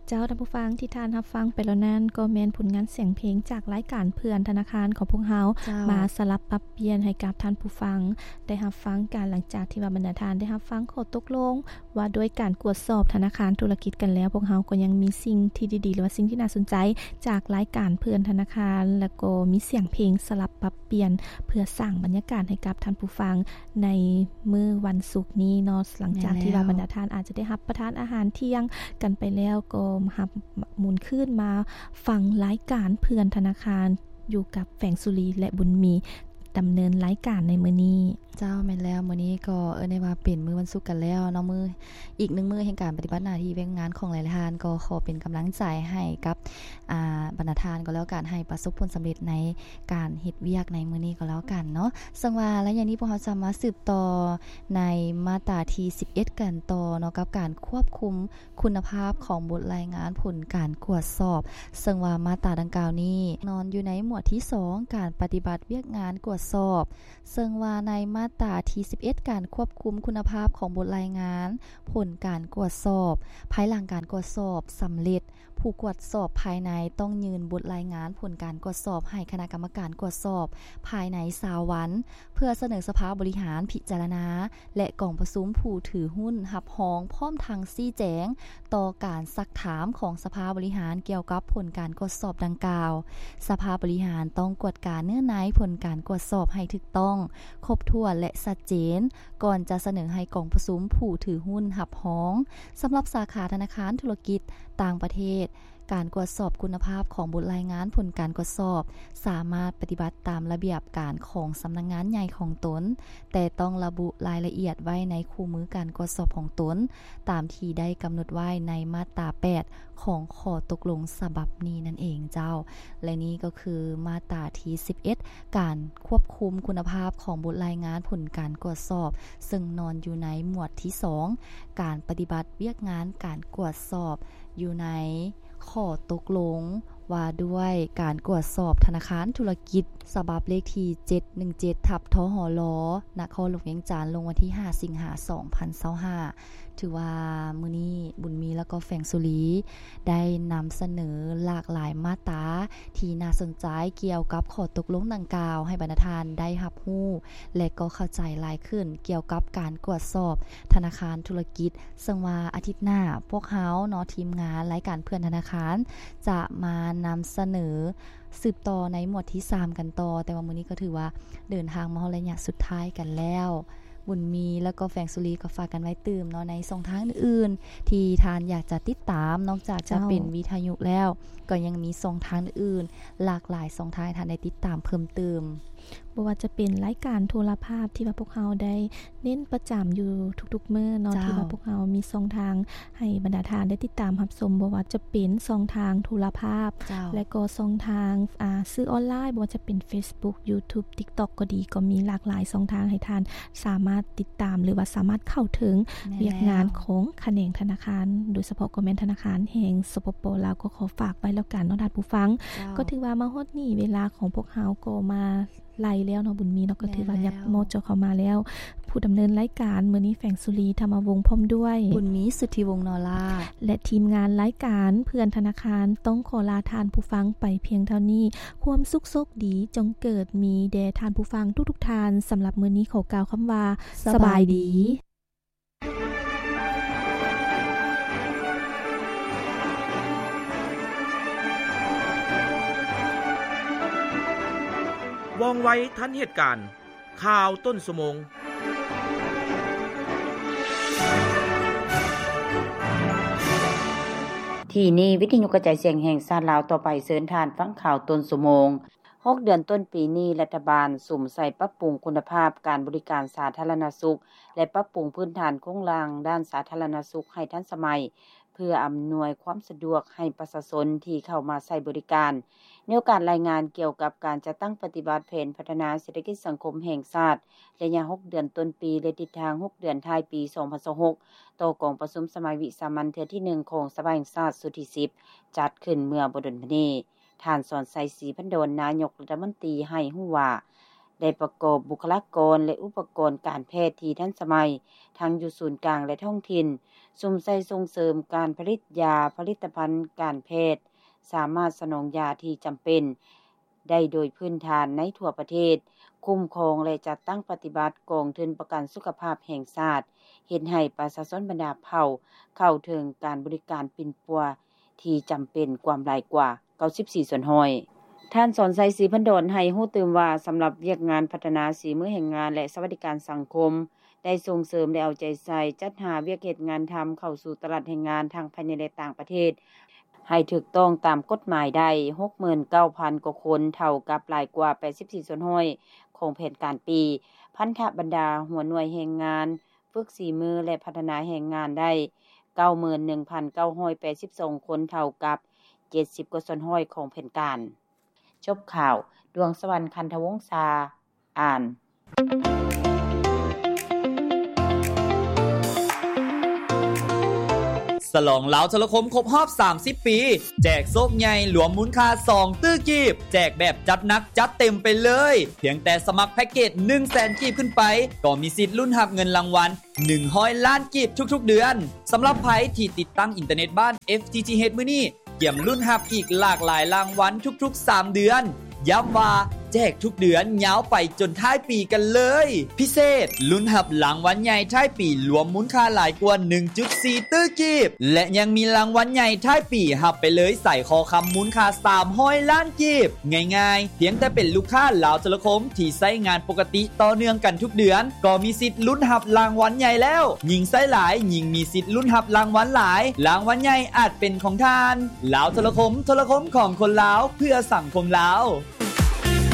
เจ้าท่านผู้ฟังที่ท่านรับฟังไปแล้วนั้นก็แม่นผลงานเสียงเพลงจากรายการเพื่อนธนาคารของพวกเฮามาสลับปรับเปลี่ยนให้กับท่านผู้ฟังได้รับฟังการหลังจากที่ว่าบรรดาท่านได้รับฟังข้อตกลงว่าด้วยการตรวจสอบธนาคารธุรกิจกันแล้วพวกเฮาก็ยังมีสิ่งที่ดีๆหรือว่าสิ่งที่น่าสนใจจากรายการเพื่อนธนาคารแล้วก็มีเสียงเพลงสลับปรับเปลี่ยนเพื่อสร้างบรรยากาศให้กับท่านผู้ฟังในมื้อวันศุกร์นี้เนาะหลังจากที่ว่าบรรดาท่านอาจจะได้รับประทานอาหารเที่ยงกันไปแล้วก็รับหมุนขึ้นมาฟังรายการเพื่อนธนาคารอยู่กับแฝงสุรีและบุญมีดำเนินรายการในมื้อนี้เจ้าแม่นแล้วมื้อนี้ก็ได้ว่าเป็นมื้อวันศุกร์กันแล้วเนาะมื้ออีก1มื้อแห่งการปฏิบัติหน้าที่เวียกงานของหลายๆท่านก็ขอเป็นกำลังใจให้กับบรรดาท่านก็แล้วกันให้ประสบผลสำเร็จในการเฮ็ดเวียกในมื้อนี้ก็แล้วกันเนาะซึ่งว่าและอย่างนี้พวกเราจะมาสืบต่อในมาตราที่11กันต่อเนาะกับการควบคุมคุณภาพของบทรายงานผลการตรวจสอบซึ่งว่ามาตราดังกล่าวนี้นอนอยู่ในหมวดที่2การปฏิบัติเวียกงานตรวจสอบซึ่งว่าในมาตราที่11การควบคุมคุณภาพของบทรายงานผลการตรวจสอบภายหลังการตรวจสอบสำเร็จผู้ตรวจสอบภายในต้องยืนบทรายงานผลการตรวจสอบให้คณะกรรมการตรวจสอบภายใน20วันเพื่อเสนอสภาบริหารพิจารณาและกองประชุมผู้ถือหุ้นรับรองพร้อมทั้งชี้แจงต่อการซักถามของสภาบริหารเกี่ยวกับผลการตรวจสอบดังกล่าวสภาบริหารต้องกวดการเนื้อในผลการตรวจสอบให้ถูกต้องครบถ้วนและชัดเจนก่อนจะเสนอให้กองประชุมผู้ถือหุ้นรับรองสำหรับสาขาธนาคารธุรกิจต่างประเทศการตรวจสอบคุณภาพของบทรายงานผลการตรวจสอบสามารถปฏิบัติตามระเบียบการของสำนักงานใหญ่ของตนแต่ต้องระบุรายละเอียดไว้ในคู่มือการตรวจสอบของตนตามที่ได้กำหนดไว้ในมาตรา8ของข้อตกลงฉบับนี้นั่นเองเจ้าและนี้ก็คือมาตราที่11การควบคุมคุณภาพของบทรายงานผลการตรวจสอบซึ่งนอนอยู่ในหมวดที่2การปฏิบัติเวียกงานการตรวจสอบอยู่ในข้อตกลงว่าด้วยการตรวจสอบธนาคารธุรกิจฉบับเลขที่717/ทหลนครหลวงเวียงจันทน์ลงวันที่5สิงหาคม2025ถือว่ามื้อนี้บุญมีแล้วก็แฝงสุรีได้นำเสนอหลากหลายมาตราที่น่าสนใจเกี่ยวกับข้อตกลงดังกล่าวให้บรรดาท่านได้รับรู้และก็เข้าใจหลายขึ้นเกี่ยวกับการตรวจสอบธนาคารธุรกิจซึ่งว่าอาทิตย์หน้าพวกเฮาเนาะทีมงานรายการเพื่อนธนาคารจะมานำเสนอสืบต่อในหมวดที่3กันต่อแต่ว่ามื้อนี้ก็ถือว่าเดินทางมาฮอดระยะสุดท้ายกันแล้วบุญมีแล้วก็แฝงสุรีก็ฝากกันไว้ตื่มเนาะในช่องทางอื่นๆที่ท่านอยากจะติดตามนอกจากจะเป็นวิทยุแล้วก็ยังมีช่องทางอื่นหลากหลายช่องทางท่านได้ติดตามเพิ่มเติมบ่ว่าจะเป็นรายการโทรภาพที่ว่าพวกเราได้เน้นประจำอยู่ทุกๆมื้อเนาะที่ว่าพวกเรามีช่องทางให้บรรดาท่านได้ติดตามรับชมบ่ว่าจะเป็นช่องทางโทรภาพและก็ช่องทางสื่อออนไลน์บ่ว่าจะเป็น Facebook YouTube TikTok ก็ดีก็มีหลากหลายช่องทางให้ท่านสามารถติดตามหรือว่าสามารถเข้าถึงเวียกงานของแขนงธนาคารโดยเฉพาะก็แม่นธนาคารแห่งสปป.ลาวก็ขอฝากไว้แล้วกันเนาะท่านผู้ฟังก็ถือว่ามาฮอดนี้เวลาของพวกเฮาก็มาไล่แล้วเนาะบุญมีเนาะก็ถือว่ายับโมจเข้ามาแล้วผู้ดำเนินรายการมื้อนี้แฝงสุรีธรรมวงศ์พร้อมด้วยบุญมีสุทธิวงศ์นอลาและทีมงานรายการเพื่อนธนาคารต้องขอลาท่านผู้ฟังไปเพียงเท่านี้ความสุขโชคดีจงเกิดมีแด่ท่านผู้ฟังทุกๆท่านสำหรับมื้อนี้ขอกล่าวคำว่าสบายดีว่องไวทันเหตุการณ์ข่าวต้นชั่วโมงที่นี่วิทยุกระจายเสียงแห่งชาติลาวต่อไปเชิญทานฟังข่าวต้นชั่วโมง6เดือนต้นปีนี้รัฐบาลสุ่มใส่ปรับปรุงคุณภาพการบริการสาธารณสุขและปรับปรุงพื้นฐานโครงสร้างด้านสาธารณสุขให้ทันสมัยเพื่ออำนวยความสะดวกให้ประชาชนที่เข้ามาใช้บริการในโอกาสรายงานเกี่ยวกับการจัดตั้งปฏิบัติแผนพัฒนาเศรษฐกิจสังคมแห่งชาติระยะ6เดือนต้นปีและทิศทาง6เดือนท้ายปี2026ต่อกองประชุมสมัยวิสามัญเทื่อที่1ของสภาแห่งชาติสุดที่10จัดขึ้นเมื่อบ่ดนมานี้ท่านสอนไสศรีพันโดนนายกรัฐมนตรีให้ฮู้ว่าได้ประกอบบุคลากรและอุปกรณ์การแพทย์ที่ทันสมัยทั้งอยู่ศูนย์กลางและท้องถิ่นสุ่มใส่ส่งเสริมการผลิตยาผลิตภัณฑ์การแพทย์สามารถสนองยาที่จำเป็นได้โดยพื้นฐานในทั่วประเทศคุ้มครองและจัดตั้งปฏิบัติกองทุนประกันสุขภาพแห่งชาติเฮ็ดให้ประชาชนบรรดาเผ่าเข้าถึงการบริการปิ่นปัวที่จำเป็นความหลายกว่า94ส่วนห้อยท่านสอนไสศรีพันดรให้ฮู้ตื่มว่าสำหรับเวียกงานพัฒนาฝีมือแห่งงานและสวัสดิการสังคมได้ส่งเสริมและเอาใจใส่จัดหาเวียกเฮ็ดงานทำเข้าสู่ตลาดแห่งงานทั้งภายในและต่างประเทศให้ถูกต้องตามกฎหมายได้ 69,000 กว่าคนเท่ากับหลายกว่า84ส่วนห้อยของแผนการปีพันธบรรดาหัวหน่วยแห่งงานฝึกฝีมือและพัฒนาแห่งงานได้ 91,982 คนเท่ากับ70กว่าส่วนห้อยของแผนการจบข่าวดวงสวรรค์คันธวงศาอ่านฉลองลาวโทรคมครบรอบ30ปีแจกโซกใหญ่หลวมมูลค่า2ตื้อกีบแจกแบบจัดหนักจัดเต็มไปเลยเพียงแต่สมัครแพ็กเกจ 100,000 กีบขึ้นไปก็มีสิทธิ์ลุ้นรับเงินรางวัล100ล้านกีบทุกๆเดือนสำหรับไผที่ติดตั้งอินเทอร์เน็ตบ้าน FTTH มื้อนี้เกี่ยมลุ้นรับอีกหลากหลายรางวัลทุกๆ3เดือนย้ำว่าแจกทุกเดือนยาวไปจนท้ายปีกันเลยพิเศษลุ้นรับรางวัลใหญ่ท้ายปีรวมมูลค่าหลายกว่า 1.4 ตื้อกีบและยังมีรางวัลใหญ่ท้ายปีรับไปเลยใส่คอคำมูลค่า300ล้านกีบง่ายๆเพียงแต่เป็นลูกค้าลาวโทรคมที่ใช้งานปกติต่อเนื่องกันทุกเดือนก็มีสิทธิ์ลุ้นรับรางวัลใหญ่แล้วยิ่งใช้หลายยิ่งมีสิทธิ์ลุ้นรับรางวัลหลายรางวัลใหญ่อาจเป็นของท่านลาวโทรคมของคนลาวเพื่อสังคมลาว